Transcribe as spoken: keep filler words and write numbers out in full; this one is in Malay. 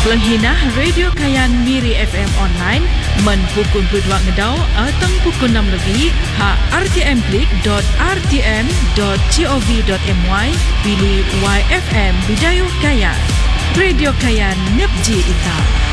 Pelenghinah Radio Kayan Miri F M online men pukul dua ngedau atau pukul enam lebih ha r t m klik dot r t m dot gov dot m y pilih Y F M Bidayuh Kayan. Radio Kayan Nepji Ita.